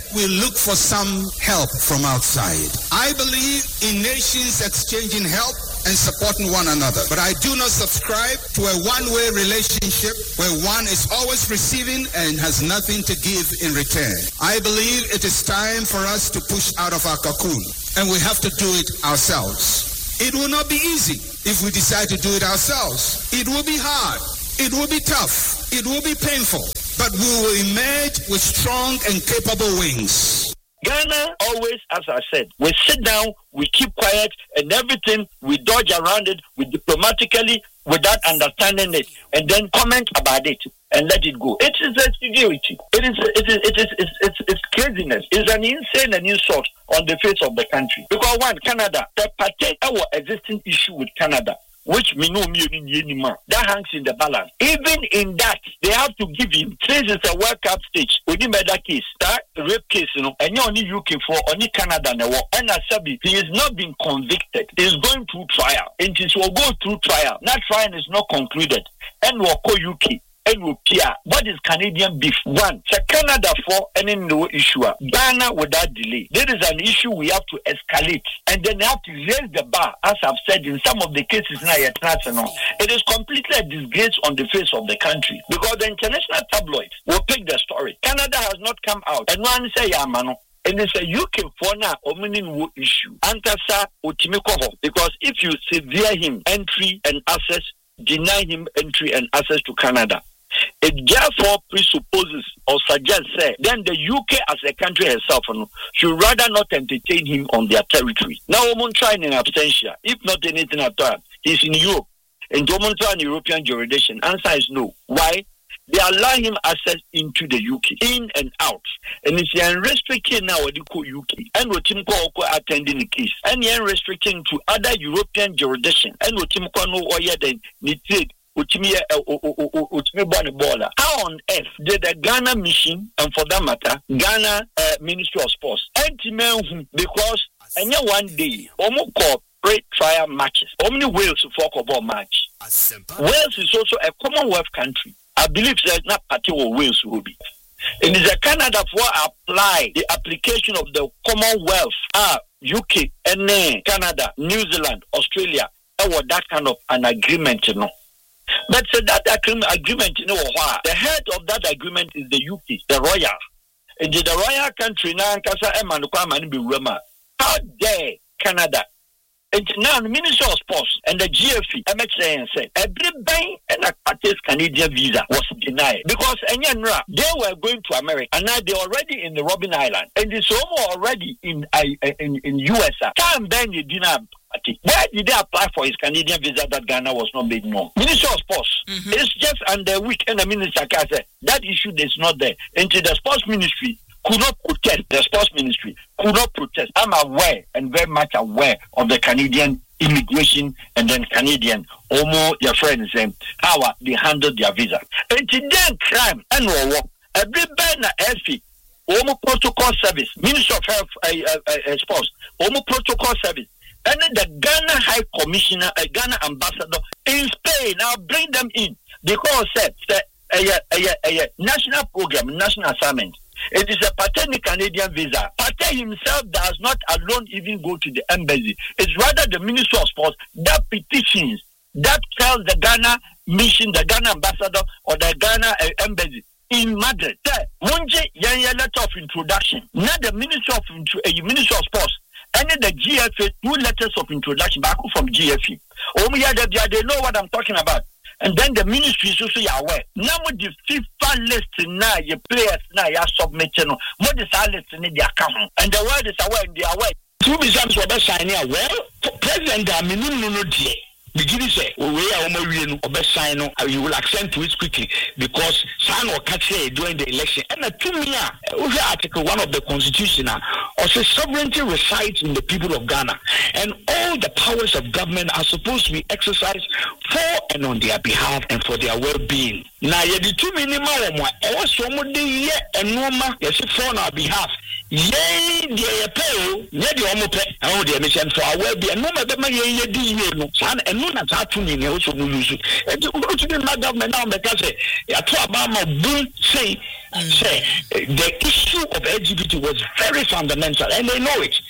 we look for some help from outside. I believe in nations exchanging help and supporting one another. But I do not subscribe to a one-way relationship where one is always receiving and has nothing to give in return. I believe it is time for us to push out of our cocoon, and we have to do it ourselves. It will not be easy if we decide to do it ourselves. It will be hard. It will be tough. It will be painful. But we will emerge with strong and capable wings. Ghana always, as I said, we sit down, we keep quiet, and everything, we dodge around it, we diplomatically, without understanding it, and then comment about it and let it go. It is a stupidity. It's craziness. It's an insane and insult on the face of the country. Because one, Canada, the particular existing issue with Canada, which me no that hangs in the balance. Even in that, they have to give him, since it's a World Cup stage, with him that case, that rape case, and you're only UK for only Canada, and he is not being convicted. He is going through trial. And it will go through trial. That trial is not concluded. And we'll call UK. What is Canadian beef? One, so Canada for any no issue. Ghana without delay. There is an issue we have to escalate, and then they have to raise the bar, as I've said in some of the cases now. It is completely a disgrace on the face of the country because the international tabloids will pick the story. Canada has not come out, and one say Yamano. And it's a UK for now opening issue. Antasa Otimikoho, because if you severe him entry and access, deny him entry and access to Canada, it therefore presupposes or suggests then the UK as a country herself should rather not entertain him on their territory. Now, we're trying in absentia. If not anything at all, he's in Europe. And we're trying European jurisdiction. Answer is no. Why? They allow him access into the UK, in and out. And it's unrestricted now what they call UK. And what Tim call attending the case. And you're restricting to other European jurisdiction. And what Tim call no or then need how on earth did the Ghana mission, and for that matter, Ghana Ministry of Sports, because any one day, almost corporate trial matches, only Wales for football match. Wales is also a Commonwealth country. I believe there's not party or Wales will be. It is a Canada for apply the application of the Commonwealth, UK, and Canada, New Zealand, Australia, or that kind of an agreement, But so that agreement, the head of that agreement is the UK, the royal. And the royal country now, how dare Canada? And now the Minister of Sports and the GFE, MHA, said every bank and a Canadian visa was denied because they were going to America and now they're already in the Robben Island and it's already in US. Can't ban you dinner. Where did they apply for his Canadian visa that Ghana was not made known? Minister of Sports. It's just under week and the minister said that issue is not there. And the sports ministry could not protest. The sports ministry could not protest. I'm aware and very much aware of the Canadian immigration and then Canadian your friends how they handled their visa. And then crime and war. Every banner FE, protocol service, Minister of Health, Sports, protocol service. And then the Ghana High Commissioner, a Ghana ambassador in Spain, I'll bring them in because a national program, national assignment. It is a paternity Canadian visa. Pate himself does not alone even go to the embassy. It's rather the Minister of Sports that petitions, that tells the Ghana mission, the Ghana ambassador or the Ghana embassy in Madrid. Munje letter of introduction. Not the Minister of Sports. And the GFA, 2 letters of introduction back from GFE. They know what I'm talking about. And then the ministry is also aware. Now the FIFA list now, your players now, you are submitting. What is our list in the account? And the world is aware and they are aware. 2 results were best signing. Well, President, I mean, no, dear. Begin say, you will accent to it quickly because San or catch during the election. And the 2 million Article 1 of the Constitution also sovereignty resides in the people of Ghana, and all the powers of government are supposed to be exercised for and on their behalf and for their well-being. Now, you the 2 million and what's wrong with the year and normal, yes, for on our behalf. Yay, dear Peo, Neddy Omope, oh, dear mission for our well be a number that my year no son and none at happening also lose it. And to go to my government now because I told Obama boom say the issue of LGBT was very fundamental and they know it.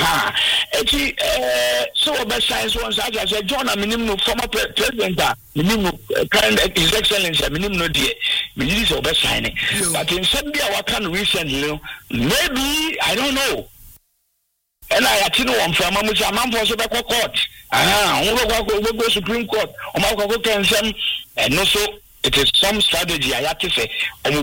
So about science ones as I said, John, I mean, former president, current His Excellency, I mean, no dear, minister of signing. But in Zambia, what can recently, maybe, I don't know. And I had to know I'm from Amman for court. We'll go Supreme Court, and also it is some strategy I have to say,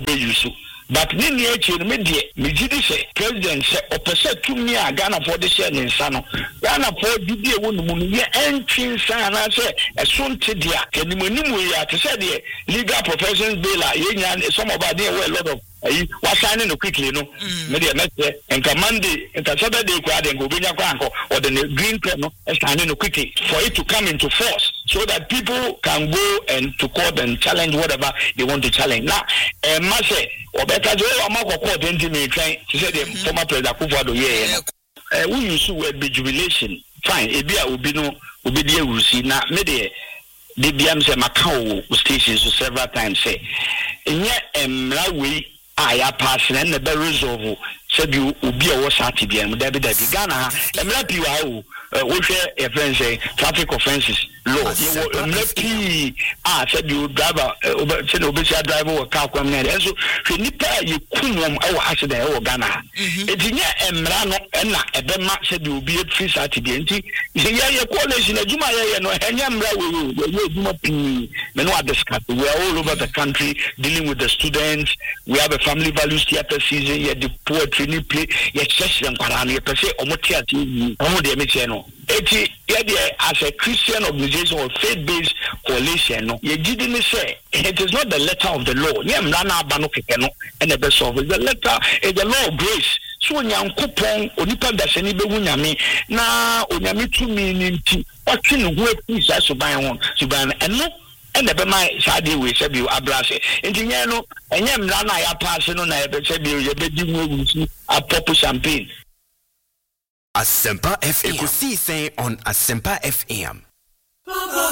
but many media, say president say opposite to me Ghana for the share in Sano. Ghana for the woman entry sign I say as soon to dia can you to say the legal professions bill some of our dear a lot of was signing quickly no media message and command and Saturday crowd and go or the green pen and signing quickly for it to come into force so that people can go and to court and challenge whatever they want to challenge. Now must say or better I'm not court me trying to say the former president Kufuor we use the word jubilation fine ebia obi no obi dey rusi na media the BM say Macau stations several times say enye emra we aya pass na na be resolve said you obi a was at BM da be Ghana emra piwa we share a friend say traffic offenses law you said you driver said obesity driver or car criminal and so nipa you kumom e accident e Ghana etinya emra no na ebema said you be free at BM ye coalition aduma ye no enya emra we aduma pi me no discuss we are all over the country dealing with the students. We have a family values theater season ye the poetry ni play ye church and kwara no ye pese omotiate ni omo de me che no eti as a Christian organization or faith-based coalition, no, you didn't say it is not the letter of the law. You na bano kekeno and the best of it. The letter is the law of grace. So nyankopon onipa da se ni be wunyame na onyame tumi ni nti otwe no ho apisi asoban ho suban eno and the my sadi we said you abrase. Engineer no enye mra na ya pass no na ebe said you be di mu wusi a pop champagne. Asempa FM. Ekusi say on Asempa FM.